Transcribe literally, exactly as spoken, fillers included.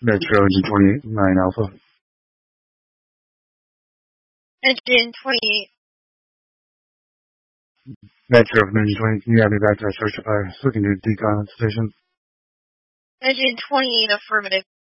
Metro engine twenty-eight, nine Alpha. Engine twenty-eight. Metro from engine twenty, can you have me back to our search fire so we can do decon at the station? Engine twenty-eight, affirmative.